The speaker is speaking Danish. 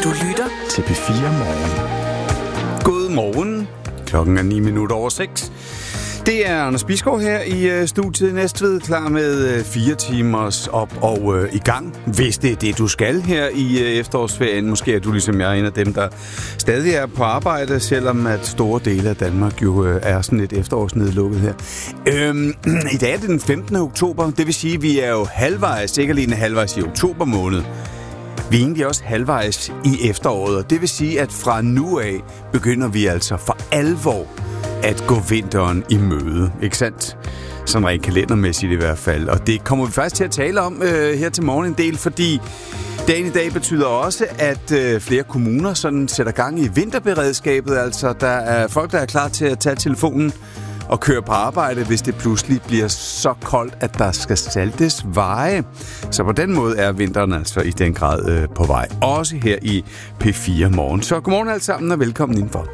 Du lytter til P4 Morgen. God morgen. Klokken er 6:09. Det er Anders Bisgaard her i studiet i Næstved, klar med 4 timers op og i gang. Hvis det er det, du skal her i efterårsferien. Måske er du ligesom jeg en af dem, der stadig er på arbejde, selvom at store dele af Danmark jo er sådan lidt efterårsnedlukket her. I dag er det den 15. oktober, det vil sige, at vi er jo halvvejs, ikke alene halvvejs i oktober måned. Vi er egentlig også halvvejs i efteråret, og det vil sige, at fra nu af begynder vi altså for alvor at gå vinteren i møde, ikke sandt? Sådan rent kalendermæssigt i hvert fald. Og det kommer vi faktisk til at tale om her til morgen en del, fordi dagen i dag betyder også, at flere kommuner sådan sætter gang i vinterberedskabet. Altså, der er folk, der er klar til at tage telefonen og køre på arbejde, hvis det pludselig bliver så koldt, at der skal saltes veje. Så på den måde er vinteren altså i den grad på vej. Også her i P4 Morgen. Så godmorgen alle sammen og velkommen indenfor.